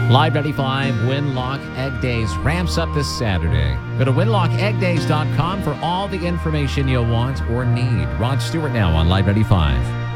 Live 95 Winlock Egg Days ramps up this Saturday. Go to winlockeggdays.com for all the information you'll want or need. Rod Stewart now on Live 95.